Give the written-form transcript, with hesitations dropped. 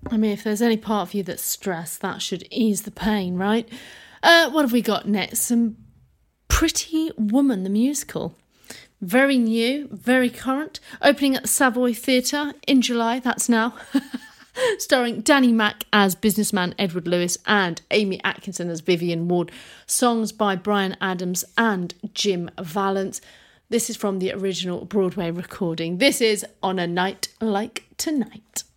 I mean, if there's any part of you that's stressed, that should ease the pain, right? What have we got next? Some Pretty Woman, the musical. Very new, very current. Opening at the Savoy Theatre in July, that's now. Starring Danny Mac as businessman Edward Lewis and Amy Atkinson as Vivian Ward. Songs by Bryan Adams and Jim Vallance. This is from the original Broadway recording. This is On a Night Like Tonight.